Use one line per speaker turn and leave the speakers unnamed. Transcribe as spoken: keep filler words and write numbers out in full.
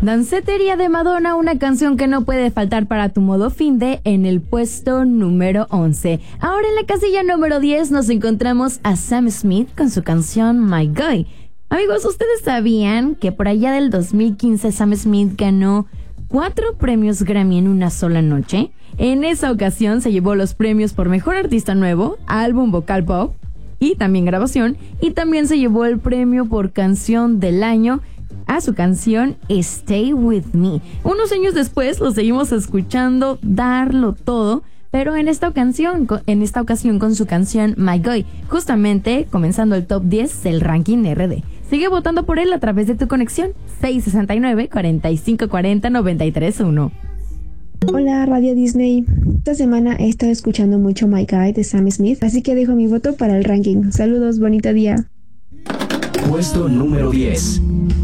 Danceteria de Madonna, una canción que no puede faltar para tu modo finde, en el puesto número once. Ahora en la casilla número diez nos encontramos a Sam Smith con su canción My Guy. Amigos, ¿ustedes sabían que por allá del dos mil quince Sam Smith ganó cuatro premios Grammy en una sola noche? En esa ocasión se llevó los premios por Mejor Artista Nuevo, Álbum Vocal Pop y también Grabación, y también se llevó el premio por Canción del Año a su canción Stay With Me. Unos años después lo seguimos escuchando darlo todo, pero en esta ocasión, en esta ocasión con su canción My Guy, justamente comenzando el top diez del ranking R D. Sigue votando por él a través de tu conexión seis sesenta y nueve, cuarenta y cinco cuarenta, noventa y tres uno.
Hola Radio Disney, esta semana he estado escuchando mucho My Guy de Sam Smith, así que dejo mi voto para el ranking. Saludos, bonito día.
Puesto número diez.